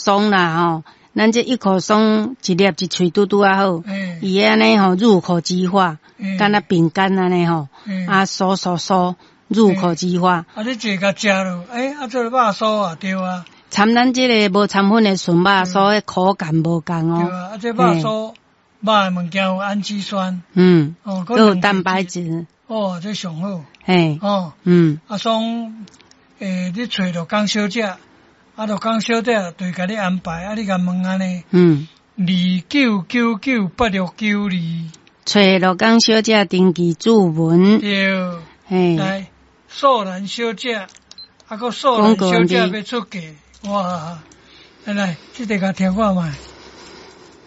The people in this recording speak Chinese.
松啦吼，咱这一颗松一粒一喙拄拄啊好，伊安尼吼入口即化，敢若饼干安尼吼，啊酥入口即化。 啊，你坐甲食咯，做肉酥啊，对啊。 掺咱这个无掺粉的纯肉酥的口感无共哦。 对啊，这肉酥肉的物件有氨基酸， 还有蛋白质。 这上好。松，你找着工小姐，就工小姐对甲你安排，你甲问安尼，29998692， 找着工小姐登记注文。 对，来素兰小姐，个素兰小姐要出嫁，哇，来，这个甲听看卖。